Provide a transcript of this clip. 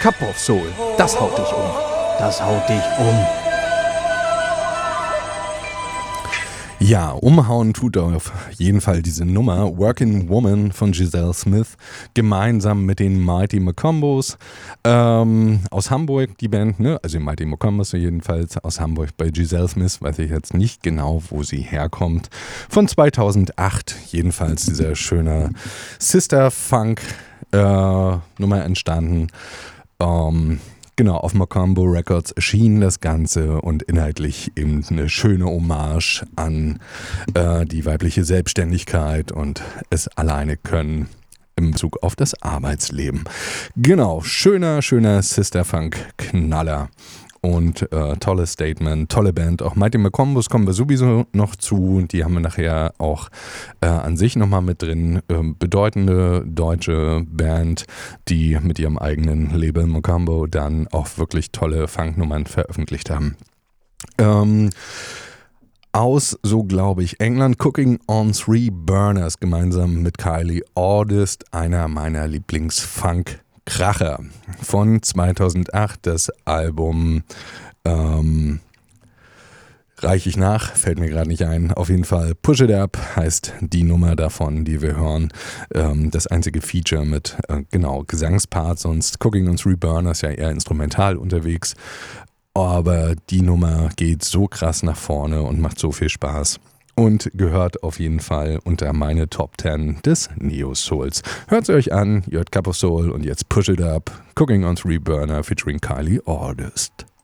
Cup of Soul, das haut dich um. Das haut dich um. Ja, umhauen tut auf jeden Fall diese Nummer Working Woman von Giselle Smith gemeinsam mit den Mighty Macombos aus Hamburg, die Band, ne? Also die Mighty Macombos jedenfalls aus Hamburg. Bei Giselle Smith weiß ich jetzt nicht genau, wo sie herkommt. Von 2008 jedenfalls dieser schöne Sister Funk Nummer entstanden. Genau, auf Macombo Records erschien das Ganze und inhaltlich eben eine schöne Hommage an die weibliche Selbstständigkeit und es alleine können im Bezug auf das Arbeitsleben. Genau, schöner Sister-Funk-Knaller. Und tolles Statement, tolle Band. Auch Mighty Macombos kommen wir sowieso noch zu. Die haben wir nachher auch an sich nochmal mit drin. Bedeutende deutsche Band, die mit ihrem eigenen Label Macombo dann auch wirklich tolle Funknummern veröffentlicht haben. Aus, so glaube ich, England, Cooking on Three Burners gemeinsam mit Kylie August, einer meiner Lieblingsfunk Kracher von 2008, das Album reiche ich nach, fällt mir gerade nicht ein. Auf jeden Fall Push It Up heißt die Nummer davon, die wir hören. Das einzige Feature mit Gesangspart, sonst Cooking on Three Burners ja eher instrumental unterwegs. Aber die Nummer geht so krass nach vorne und macht so viel Spaß. Und gehört auf jeden Fall unter meine Top 10 des Neo-Souls. Hört es euch an, ihr hört Cup of Soul und jetzt Push It Up, Cooking on Three Burner featuring Kylie August.